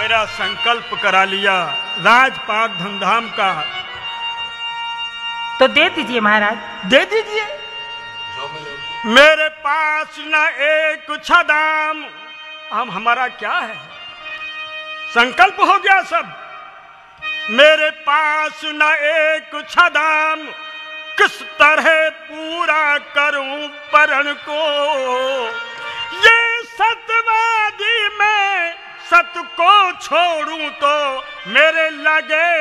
मेरा संकल्प करा लिया राजपाट धूमधाम का। तो दे दीजिए महाराज, दे दीजिए। मेरे पास न एक छदाम, हम हमारा क्या है, संकल्प हो गया सब। मेरे पास न एक छदाम, किस तरह पूरा करूं परण को। ये सतवादी मैं सत को छोड़ूं तो मेरे लगे